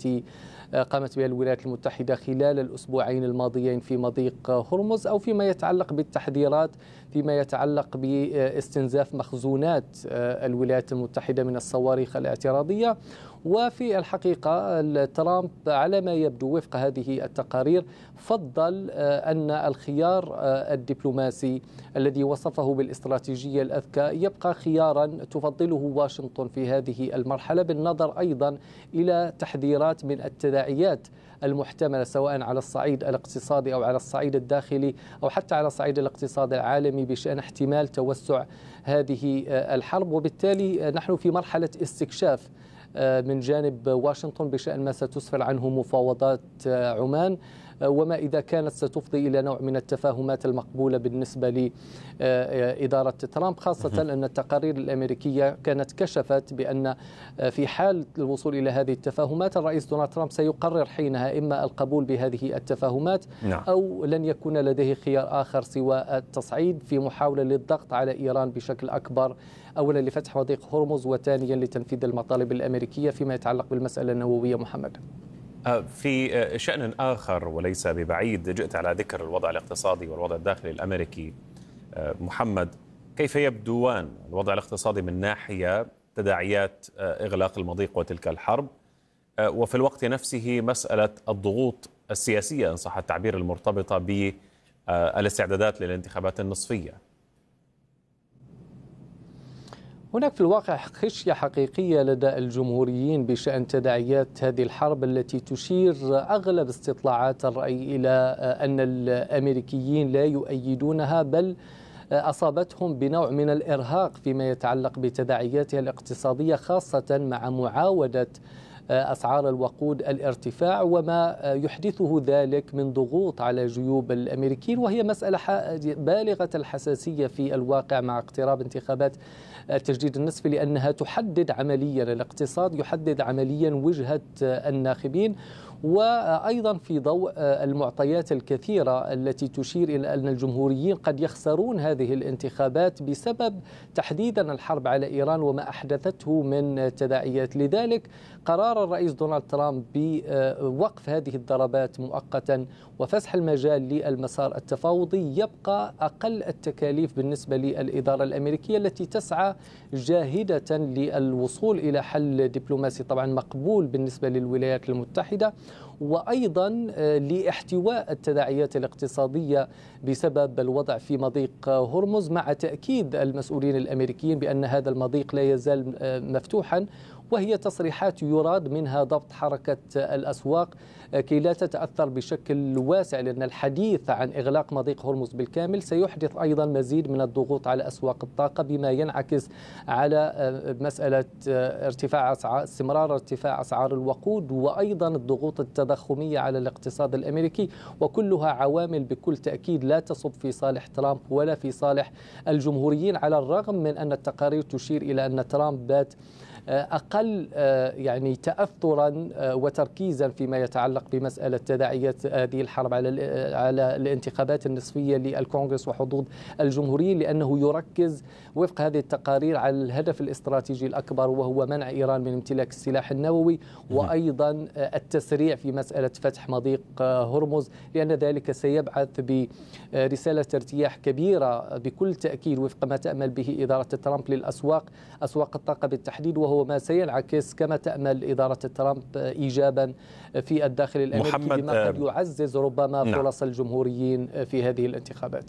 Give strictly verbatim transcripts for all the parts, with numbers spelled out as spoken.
التي قامت بها الولايات المتحدة خلال الأسبوعين الماضيين في مضيق هرمز، أو فيما يتعلق بالتحذيرات فيما يتعلق باستنزاف مخزونات الولايات المتحدة من الصواريخ الاعتراضية. وفي الحقيقة ترامب على ما يبدو وفق هذه التقارير فضل أن الخيار الدبلوماسي الذي وصفه بالاستراتيجية الأذكى يبقى خيارا تفضله واشنطن في هذه المرحلة، بالنظر أيضا إلى تحذيرات من التداعيات المحتملة سواء على الصعيد الاقتصادي أو على الصعيد الداخلي أو حتى على الصعيد الاقتصاد العالمي بشأن احتمال توسع هذه الحرب. وبالتالي نحن في مرحلة استكشاف من جانب واشنطن بشأن ما ستسفر عنه مفاوضات عمان، وما إذا كانت ستفضي إلى نوع من التفاهمات المقبولة بالنسبة لإدارة ترامب، خاصة أن التقارير الأمريكية كانت كشفت بأن في حال الوصول إلى هذه التفاهمات الرئيس دونالد ترامب سيقرر حينها إما القبول بهذه التفاهمات أو لن يكون لديه خيار آخر سوى التصعيد في محاولة للضغط على إيران بشكل أكبر، أولا لفتح مضيق هرمز وثانيا لتنفيذ المطالب الأمريكية فيما يتعلق بالمسألة النووية. محمد، في شأن آخر وليس ببعيد، جئت على ذكر الوضع الاقتصادي والوضع الداخلي الأمريكي. محمد، كيف يبدوان الوضع الاقتصادي من ناحية تداعيات إغلاق المضيق وتلك الحرب، وفي الوقت نفسه مسألة الضغوط السياسية إن صح التعبير المرتبطة بالاستعدادات للانتخابات النصفية؟ هناك في الواقع خشية حقيقية لدى الجمهوريين بشأن تداعيات هذه الحرب التي تشير أغلب استطلاعات الرأي إلى أن الأمريكيين لا يؤيدونها، بل أصابتهم بنوع من الإرهاق فيما يتعلق بتداعياتها الاقتصادية، خاصة مع معاودة أسعار الوقود الارتفاع وما يحدثه ذلك من ضغوط على جيوب الأمريكيين، وهي مسألة بالغة الحساسية في الواقع مع اقتراب انتخابات التجديد النصفي، لأنها تحدد عمليا الاقتصاد، يحدد عمليا وجهة الناخبين، وأيضا في ضوء المعطيات الكثيرة التي تشير إلى أن الجمهوريين قد يخسرون هذه الانتخابات بسبب تحديدا الحرب على إيران وما أحدثته من تداعيات. لذلك قرار الرئيس دونالد ترامب بوقف هذه الضربات مؤقتا وفسح المجال للمسار التفاوضي يبقى أقل التكاليف بالنسبة للإدارة الأمريكية التي تسعى جاهدة للوصول إلى حل دبلوماسي طبعا مقبول بالنسبة للولايات المتحدة، وأيضا لاحتواء التداعيات الاقتصادية بسبب الوضع في مضيق هرمز، مع تأكيد المسؤولين الأمريكيين بأن هذا المضيق لا يزال مفتوحا، وهي تصريحات يراد منها ضبط حركة الأسواق كي لا تتأثر بشكل واسع، لأن الحديث عن إغلاق مضيق هرمز بالكامل سيحدث أيضا مزيد من الضغوط على أسواق الطاقة، بما ينعكس على مسألة ارتفاع أسعار استمرار ارتفاع أسعار الوقود، وأيضا الضغوط التضخمية على الاقتصاد الأمريكي، وكلها عوامل بكل تأكيد لا تصب في صالح ترامب ولا في صالح الجمهوريين، على الرغم من أن التقارير تشير إلى أن ترامب بات أقل يعني تأثرا وتركيزا فيما يتعلق بمسألة تداعيات هذه الحرب على على الانتخابات النصفية للكونغرس وحظوظ الجمهوريين، لأنه يركز وفق هذه التقارير على الهدف الاستراتيجي الأكبر وهو منع إيران من امتلاك السلاح النووي، وأيضا التسريع في مسألة فتح مضيق هرمز، لأن ذلك سيبعث برسالة ارتياح كبيرة بكل تأكيد وفق ما تأمل به إدارة ترامب للأسواق، أسواق الطاقة بالتحديد، وهو وما سينعكس كما تأمل إدارة ترامب إيجابا في الداخل الأمريكي بما قد يعزز ربما فرص نعم. الجمهوريين في هذه الانتخابات.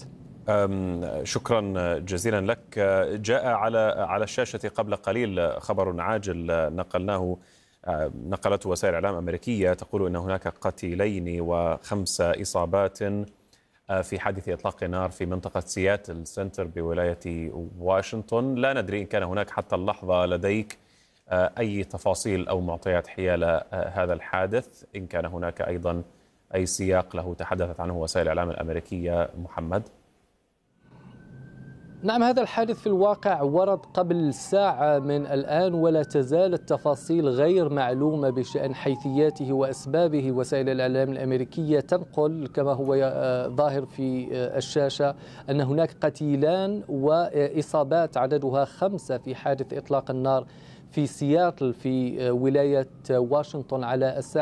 شكرا جزيلا لك. جاء على على الشاشة قبل قليل خبر عاجل نقلناه نقلته وسائل إعلام أمريكية تقول أن هناك قتيلين وخمس إصابات في حادث إطلاق نار في منطقة سياتل سنتر بولاية واشنطن. لا ندري إن كان هناك حتى اللحظة لديك أي تفاصيل أو معطيات حيال هذا الحادث، إن كان هناك أيضا أي سياق له تحدثت عنه وسائل الإعلام الأمريكية. محمد. نعم، هذا الحادث في الواقع ورد قبل ساعة من الآن، ولا تزال التفاصيل غير معلومة بشأن حيثياته وأسبابه. وسائل الإعلام الأمريكية تنقل كما هو ظاهر في الشاشة أن هناك قتيلان وإصابات عددها خمسة في حادث إطلاق النار في سياتل في ولاية واشنطن على الساحل